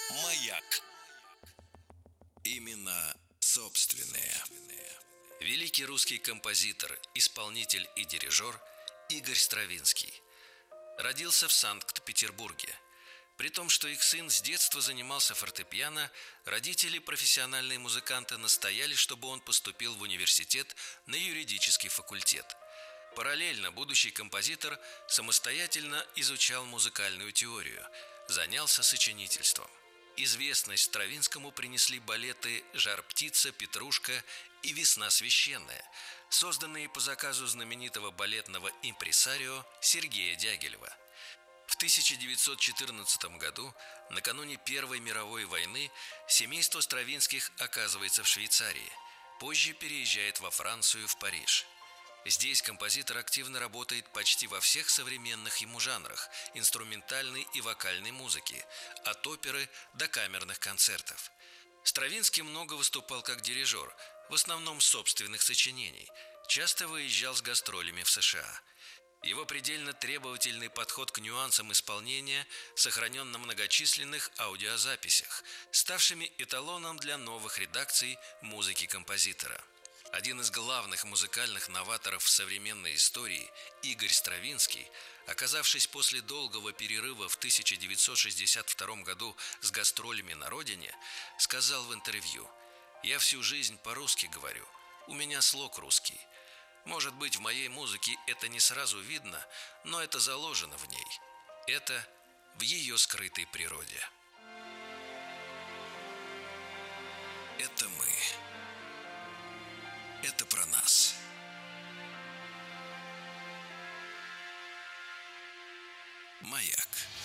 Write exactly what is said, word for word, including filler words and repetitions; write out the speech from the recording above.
Маяк. Именно собственные. Великий русский композитор, исполнитель и дирижер Игорь Стравинский родился в Санкт-Петербурге. При том, что их сын с детства занимался фортепиано, родители, профессиональные музыканты, настояли, чтобы он поступил в университет на юридический факультет. Параллельно будущий композитор самостоятельно изучал музыкальную теорию, занялся сочинительством. Известность Стравинскому принесли балеты «Жар-птица», «Петрушка» и «Весна священная», созданные по заказу знаменитого балетного импресарио Сергея Дягилева. В тысяча девятьсот четырнадцатом году, накануне Первой мировой войны, семейство Стравинских оказывается в Швейцарии, позже переезжает во Францию, в Париж. Здесь композитор активно работает почти во всех современных ему жанрах инструментальной и вокальной музыки, от оперы до камерных концертов. Стравинский много выступал как дирижер, в основном собственных сочинений, часто выезжал с гастролями в США. Его предельно требовательный подход к нюансам исполнения сохранен на многочисленных аудиозаписях, ставшими эталоном для новых редакций музыки композитора. Один из главных музыкальных новаторов в современной истории, Игорь Стравинский, оказавшись после долгого перерыва в тысяча девятьсот шестьдесят втором году с гастролями на родине, сказал в интервью: «Я всю жизнь по-русски говорю, у меня слог русский. Может быть, в моей музыке это не сразу видно, но это заложено в ней. Это в ее скрытой природе». Это мы. Это про нас. Маяк.